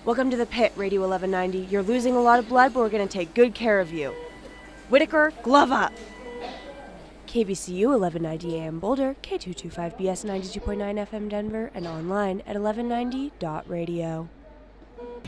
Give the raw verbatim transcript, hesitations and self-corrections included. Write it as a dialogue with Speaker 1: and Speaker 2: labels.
Speaker 1: Welcome to the pit, Radio eleven ninety. You're losing a lot of blood, but we're going to take good care of you. Whitaker, glove up! K V C U eleven ninety A M Boulder, K two twenty-five B S ninety-two point nine F M Denver, and online at eleven ninety dot radio.